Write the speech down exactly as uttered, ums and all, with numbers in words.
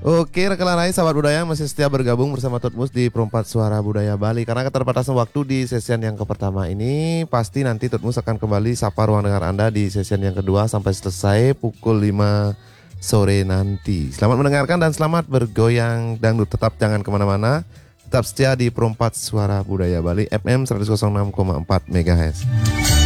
Oke, rekan Larai, sahabat budaya masih setia bergabung bersama Tutmus di Perempat Suara Budaya Bali. Karena keterbatasan waktu di sesian yang ke pertama ini, pasti nanti Tutmus akan kembali sapa ruang dengar Anda di sesian yang kedua sampai selesai pukul lima sore nanti. Selamat mendengarkan dan selamat bergoyang dangdut. Tetap jangan kemana-mana, tetap setia di Perempat Suara Budaya Bali F M seratus enam koma empat megahertz.